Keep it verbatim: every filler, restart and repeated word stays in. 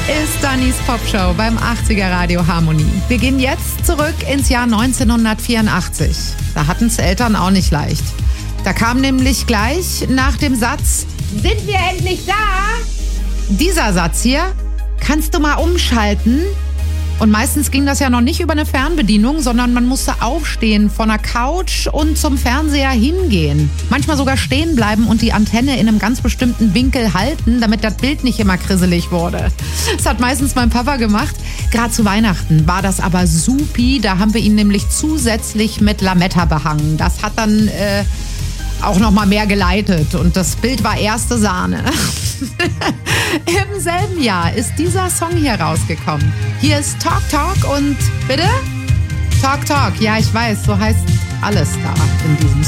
ist Dannys Popshow beim achtziger Radio Harmonie. Wir gehen jetzt zurück ins Jahr neunzehnhundertvierundachtzig. Da hatten es Eltern auch nicht leicht. Da kam nämlich gleich nach dem Satz: Sind wir endlich da? Dieser Satz hier: Kannst du mal umschalten? Und meistens ging das ja noch nicht über eine Fernbedienung, sondern man musste aufstehen von der Couch und zum Fernseher hingehen. Manchmal sogar stehen bleiben und die Antenne in einem ganz bestimmten Winkel halten, damit das Bild nicht immer krisselig wurde. Das hat meistens mein Papa gemacht. Gerade zu Weihnachten war das aber supi. Da haben wir ihn nämlich zusätzlich mit Lametta behangen. Das hat dann äh, auch noch mal mehr geleitet und das Bild war erste Sahne. Im selben Jahr ist dieser Song hier rausgekommen. Hier ist Talk Talk und bitte? Talk Talk, ja ich weiß, so heißt alles da in diesem